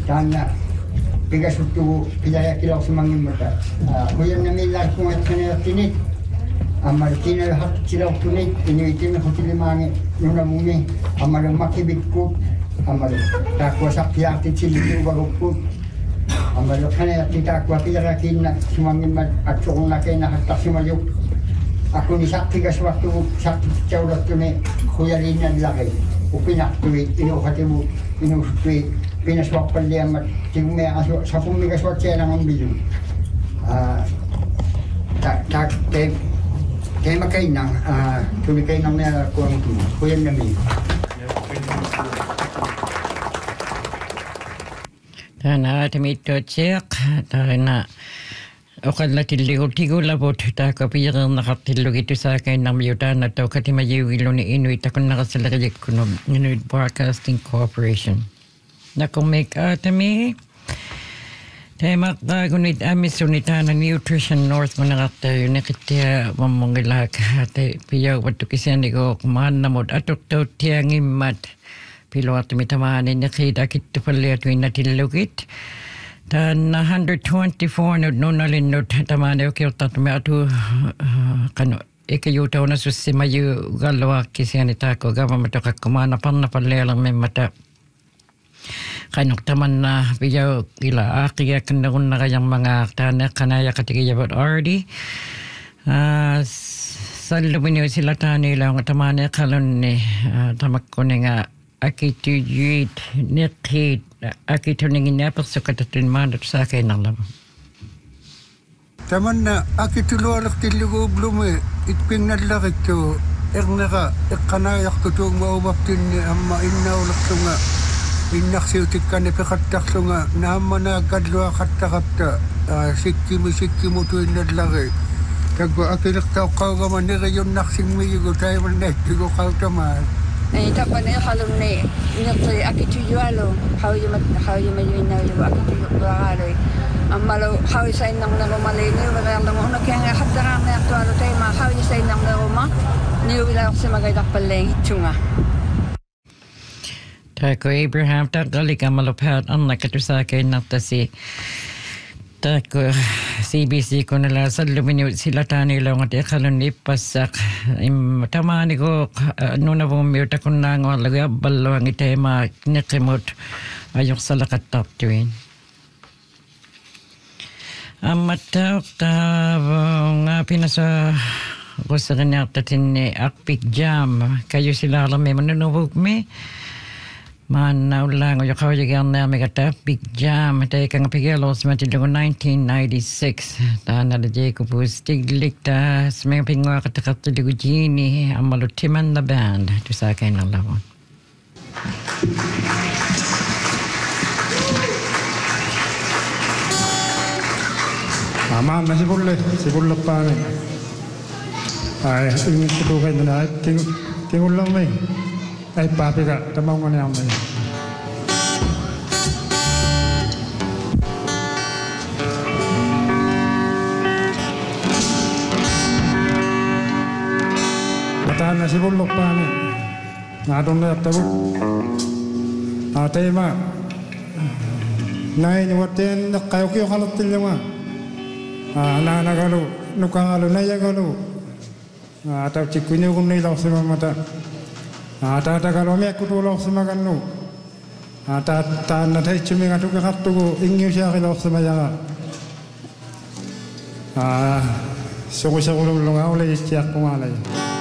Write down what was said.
tanya pigasutu pilaya kilaw sumangin mata kuyan na milar kung at kanila tinit amal kinalahat silaw tunit inuitin na kutilimangi nuna mumi amal makibig ko amal takwa sakyakit silitin waruput amal kanila titakwa pilarakin na sumangin mat at sukong na kayo nakatak simayok ako ni sakti kaswaktu sakti cawlat tunit kuyarin na laki upinaktuit inukatimu inusutui pinaswak paliamat tingme aso sa pumigaswak siya lang ang bilu kaya makainang tumikainang na kuwang tu kuyan namin tana timito tsik tana okalla tigo labot ta kapiyar nakatillo gitu sa kay namyutan at katimayuwilo ni Inuit akong nakasalagay kuno Inuit Broadcasting Corporation. Nakumik atami tema kagunit amisunita na Nutrition North manakata nakitya mamongilak ate piyaw watu kisani ko kumahan namod atok to tiang imat pilo atami tamani nakita kitu pala tuwin natilugit tan 124 no nalin no tamani okyo tatme atu kano ikayutaw na susimayu galawa kisani tako government kakumana panna pala may mata kanok taman na piyaw kila akiya kanakun na kayang mga tanak kanaya katigaya but already sa luminyo sila tani lang taman na kalon ni tamak ko nga akituyit nikit akito ningin na pakso katatin manat sa akin ng lam taman na akitulolak tilugo blume itping nalakit to ernaka ikanayak tutong maumaptin ni amma innaulak to nga innaksiutikkan ipikattakso nga naman na kadlo katta sikkimu tuin nadlaki kagwa akilaktaw kaw gaman nira yung naksing miyigo tayo manet tigo kaw taman tapan na kalong na inatoy akituyalo how you mayuin na yung akituyalo amalo how sa inang narumalay niyo wala lang mo kaya nga katarang na aktualo tayo ma how sa inang naruma niyo wala ako sa magaydak paleng itunga Tako Abraham takali kamalopat anna katusake natasi tako CBC ko nila sa luminyo sila tani lang at ikalon ipasak tamani ko nuna bumiyot ako na nga laga balo ang itema nikimot ayok sa lakatak tuwin amatak nga pinasa ko sa kanya tatin ni akpik jam kayo sila alam may manunubog me man ulang yo kau jaga na megata big jam tay kang pigelos mati dungo 1996 ta na de ko pustig likta smeng pingwa katakat de gini amalo timan na band to sa kay na lawon mama sibulle pa ay ingin ko kay na tingul lang may ay papi ka tamaw nga niya may matahan na si bulok pa ni ngadong na tabu atay ma nai niwatin kayo kayo kalatil yung nanagalo nukangalo nayagalo ataw chikunyo kung nailaw si mamata Tata kalau me aku tolong semakan nu. Tata nanti cumi ngatu ke kat tu ingin siapa kalau semaya. Sungguh sungguh belum ngau lagi siap kumalai.